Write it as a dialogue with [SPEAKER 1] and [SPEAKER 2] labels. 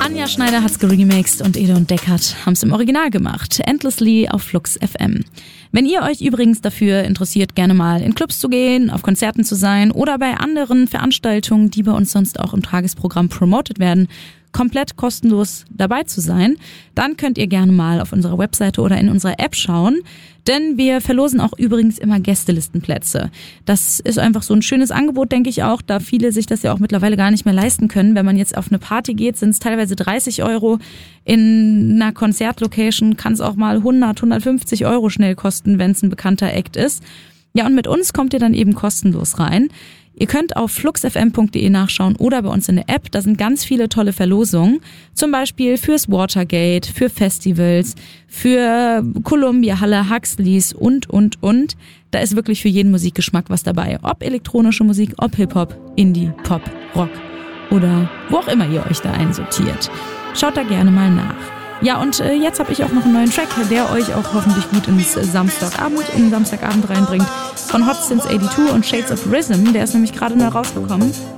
[SPEAKER 1] Anja Schneider hat's geremixed und Ede und Deckard haben's im Original gemacht. Endlessly auf Flux FM. Wenn ihr euch übrigens dafür interessiert, gerne mal in Clubs zu gehen, auf Konzerten zu sein oder bei anderen Veranstaltungen, die bei uns sonst auch im Tagesprogramm promotet werden, komplett kostenlos dabei zu sein, dann könnt ihr gerne mal auf unserer Webseite oder in unserer App schauen, denn wir verlosen auch übrigens immer Gästelistenplätze. Das ist einfach so ein schönes Angebot, denke ich auch, da viele sich das ja auch mittlerweile gar nicht mehr leisten können. Wenn man jetzt auf eine Party geht, sind es teilweise 30 Euro. In einer Konzertlocation kann es auch mal 100, 150 Euro schnell kosten, wenn es ein bekannter Act ist. Ja, und mit uns kommt ihr dann eben kostenlos rein. Ihr könnt auf fluxfm.de nachschauen oder bei uns in der App. Da sind ganz viele tolle Verlosungen. Zum Beispiel fürs Watergate, für Festivals, für Columbia Halle, Huxleys und. Da ist wirklich für jeden Musikgeschmack was dabei. Ob elektronische Musik, ob Hip-Hop, Indie, Pop, Rock oder wo auch immer ihr euch da einsortiert. Schaut da gerne mal nach. Ja, und jetzt habe ich auch noch einen neuen Track, der euch auch hoffentlich gut in den Samstagabend reinbringt. Von Hot Since 82 und Shades of Rhythm. Der ist nämlich gerade neu rausgekommen.